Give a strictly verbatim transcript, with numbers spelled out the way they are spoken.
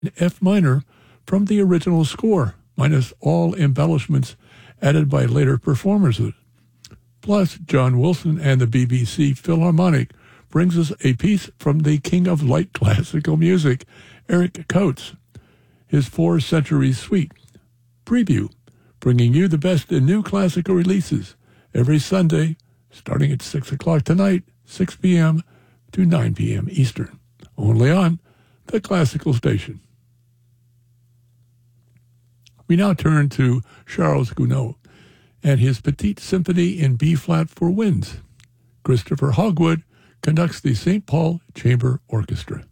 in F minor from the original score, minus all embellishments added by later performers. Plus, John Wilson and the B B C Philharmonic brings us a piece from the king of light classical music, Eric Coates, his Four Centuries Suite preview, bringing you the best in new classical releases every Sunday, starting at six o'clock tonight, six p.m. to nine p.m. Eastern, only on the Classical Station. We now turn to Charles Gounod and his Petite Symphony in B-flat for winds. Christopher Hogwood conducts the Saint Paul Chamber Orchestra.